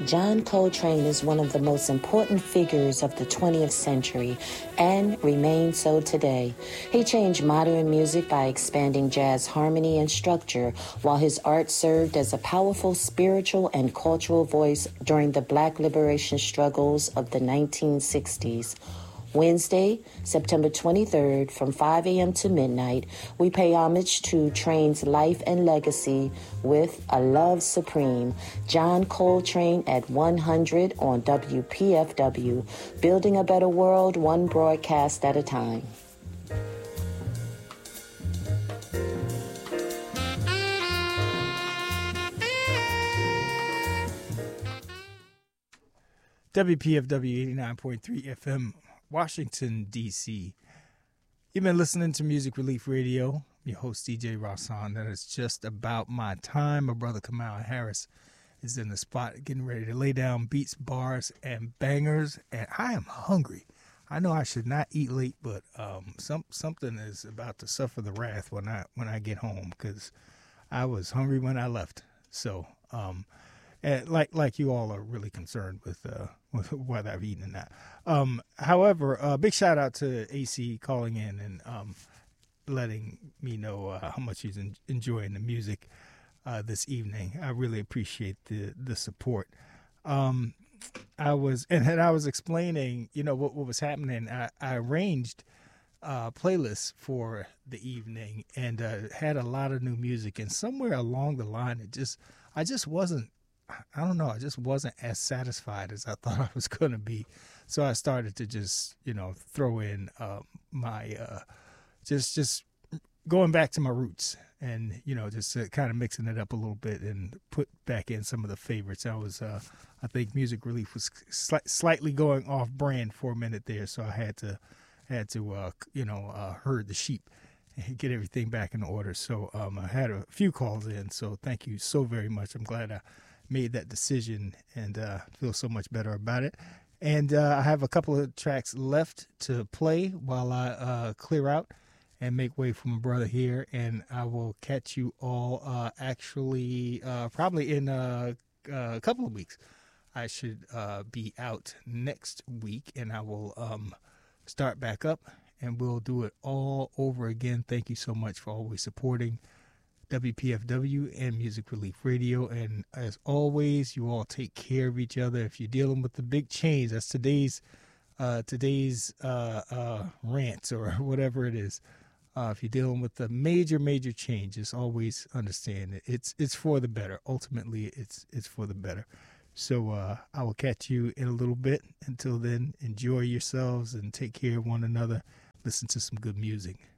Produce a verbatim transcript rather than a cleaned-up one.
John Coltrane is one of the most important figures of the twentieth century and remains so today. He changed modern music by expanding jazz harmony and structure, while his art served as a powerful spiritual and cultural voice during the Black liberation struggles of the nineteen sixties. Wednesday, September twenty-third, from five a.m. to midnight, we pay homage to Train's life and legacy with A Love Supreme, John Coltrane at one hundred on W P F W, building a better world one broadcast at a time. W P F W eighty-nine point three F M, Washington, D C You've been listening to Music Relief Radio. I'm your host, D J Rasan. That is just about my time. My brother Kamal Harris is in the spot getting ready to lay down beats, bars, and bangers. And I am hungry. I know I should not eat late, but um, some something is about to suffer the wrath when I when I get home, because I was hungry when I left. So, um, and like like you all are really concerned with uh, with what I've eaten and that. Um, however, a uh, big shout out to A C calling in and um, letting me know uh, how much he's en- enjoying the music uh, this evening. I really appreciate the the support. Um, I was and, and I was explaining, you know, what what was happening. I, I arranged uh, playlists for the evening and uh, had a lot of new music. And somewhere along the line, it just I just wasn't. I don't know. I just wasn't as satisfied as I thought I was going to be. So I started to just, you know, throw in uh, my, uh, just just going back to my roots and, you know, just uh, kind of mixing it up a little bit and put back in some of the favorites. I was, uh, I think Music Relief was sli- slightly going off brand for a minute there. So I had to, had to, uh, you know, uh, herd the sheep and get everything back in order. So um, I had a few calls in. So thank you so very much. I'm glad I made that decision and uh, feel so much better about it. And uh, I have a couple of tracks left to play while I uh, clear out and make way for my brother here. And I will catch you all uh, actually uh, probably in uh, a couple of weeks. I should uh, be out next week and I will um, start back up and we'll do it all over again. Thank you so much for always supporting W P F W and Music Relief Radio. And as always, you all take care of each other. If you're dealing with the big change, that's today's uh, today's uh, uh, rant or whatever it is. Uh, if you're dealing with the major, major change, just always understand it. It's it's for the better. Ultimately, it's it's for the better. So uh, I will catch you in a little bit. Until then, enjoy yourselves and take care of one another. Listen to some good music.